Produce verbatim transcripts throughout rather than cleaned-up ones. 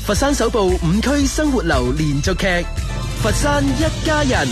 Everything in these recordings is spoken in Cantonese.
佛山首部五區生活流連續劇《佛山一家人》。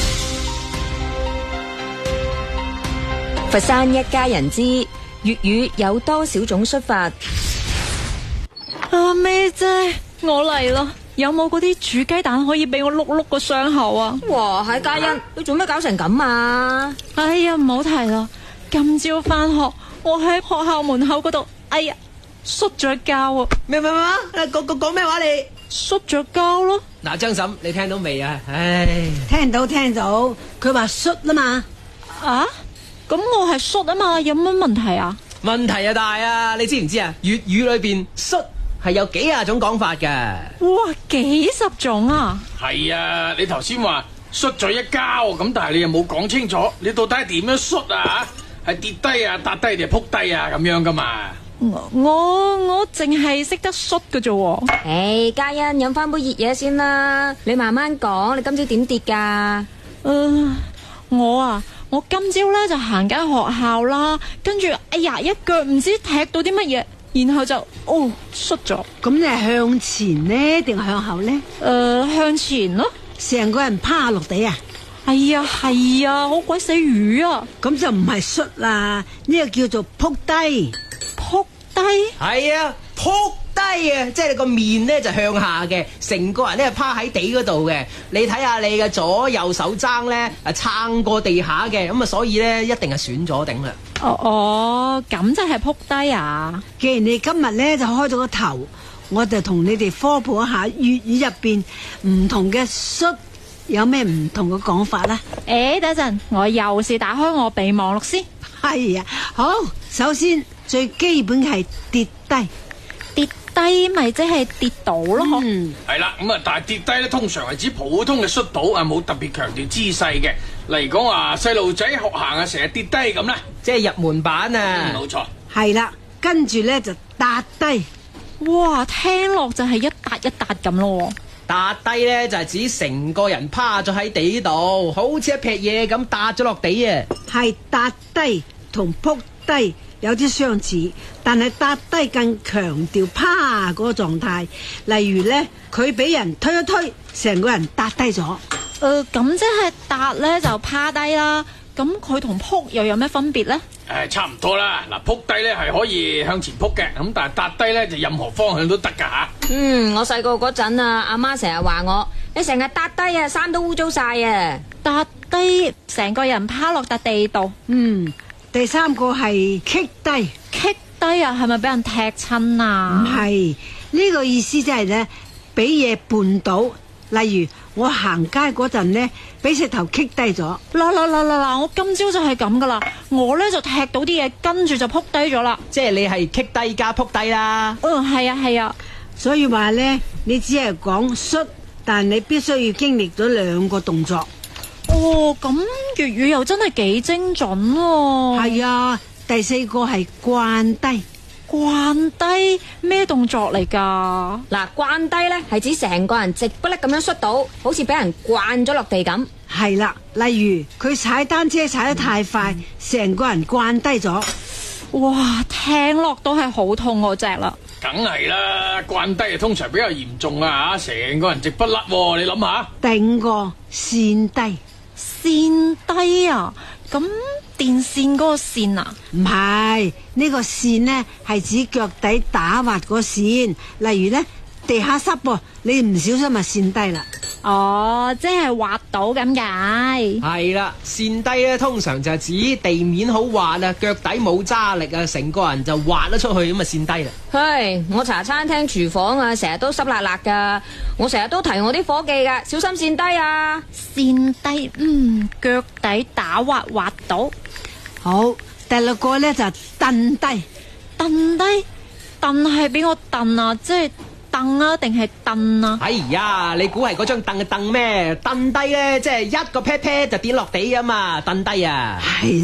佛山一家人之粵語有多少種說法？ 阿妹姐，我嚟啦！有冇嗰啲煮雞蛋可以俾我碌碌個傷口啊？ 哇，喺嘉欣，你做咩搞成咁啊？ 哎呀，唔好提啦！今朝翻學，我喺學校門口嗰度，哎呀，摔咗跤啊！ 咩咩咩？講講講咩話你？ 摔咗跤咯！ 嗱，張嬸，你聽到未啊？唉， 聽到聽到，佢話摔啦嘛。 啊？咁我係摔啊嘛，有乜問題啊？ 問題啊大啊！你知唔知啊？粵語裏邊摔係有幾廿種講法噶。 哇，幾十種啊！ 係啊，你頭先話摔咗一跤咁，但係你又冇講清楚，你到底係點樣摔啊？係跌低啊、笪低定係撲低啊咁樣噶嘛？ 我我我淨係識得摔噶啫。 誒，嘉欣，飲翻杯熱嘢先啦，你慢慢講。你今朝點跌噶？ 誒，我啊。我今朝咧就行緊學校啦，跟住哎呀一腳唔知踢到啲乜嘢，然後就哦摔咗。 咁你係向前呢定係向後呢？ 誒、呃，向前咯， 成個人趴落地啊！ 哎呀係啊，好鬼死瘀啊！ 咁就唔係摔啦，呢、這個叫做撲低。 撲低？ 係啊，撲低啊！即係你個面咧就向下嘅，成個人咧趴喺地嗰度嘅。你睇下你嘅左右手踭咧啊撐過地下嘅，咁啊所以咧一定係損咗頂啦。 哦哦，咁就係撲低啊！ 既然你今日咧就開咗個頭，我就同你哋科普一下粵語入邊唔同嘅摔有咩唔同嘅講法啦。 誒，等陣，我又是打開我備忘錄先。 係啊，好，首先最基本係跌低。 跌低咪即係跌倒咯， 嗯， 係啦，咁啊，但係跌低咧，通常係指普通嘅摔倒啊，冇特別強調姿勢嘅。例如講話細路仔學行啊，成日跌低咁啦， 即係入門版啊。 冇錯。 係啦，跟住咧就笪低。 哇，聽落就係一笪一笪咁咯。 笪低咧就係指成個人趴咗喺地度，好似一撇嘢咁笪咗落地啊。 係笪低同撲低有啲相似，但係笪低更強調趴嗰個狀態。例如咧，佢俾人推一推，成個人笪低咗。 誒、呃，咁即係笪咧就趴低啦。咁佢同撲又有咩分別咧？ 誒，差唔多啦。嗱，撲低咧係可以向前撲嘅，咁但係笪低咧就任何方向都得噶吓。 嗯，我細個嗰陣啊，阿媽成日話我，你成日笪低啊，衫都污糟晒啊。 笪低，成個人趴落笪地度。 嗯。第三個係棘低， 棘低啊，係咪俾人踢親啊？ 唔係，呢個意思即係咧，俾嘢絆倒。例如我行街嗰陣呢，俾石頭棘低咗。 嗱嗱嗱嗱嗱，我今朝就係咁噶啦，我咧就踢到啲嘢，跟住就撲低咗啦。 即係你係棘低加撲低啦。 嗯，係啊係啊。 所以話咧，你只係講摔，但你必須要經歷咗兩個動作。 哦，咁粵語又真係幾精準喎。 係啊，第四個係慣低。 慣低咩動作嚟噶？ 嗱，慣低咧係指成個人直不甩咁樣摔倒，好似俾人慣咗落地咁。 係啦，例如佢踩單車踩得太快，成、嗯、個人慣低咗。 哇，聽落都係好痛嗰隻啦。 梗係啦，慣低啊，通常比較嚴重啊，吓，成個人直不甩。你諗下， 第五個跣低。 跣低啊？咁電線嗰個線啊？ 唔係，呢個線呢係指腳底打滑個線。例如呢，地下濕噃，你唔小心咪跣低啦。 哦，即係滑倒咁解。 係啦，跣低咧通常就係指地面好滑啊，腳底冇揸力啊，成個人就滑咗出去咁啊，跣低啦。 嘿，我茶餐廳廚房啊，成日都濕辣辣噶，我成日都提我啲伙計噶，小心跣低啊！ 跣低，嗯，腳底打滑滑倒。 好，第六個呢就蹬低。 蹬低，蹬係邊個蹬啊？即係凳啊，定係凳啊？ 哎呀，你估係嗰張凳嘅凳咩？蹬低咧，即係一個 pat pat 就跌落地啊嘛，蹬低啊！ 係。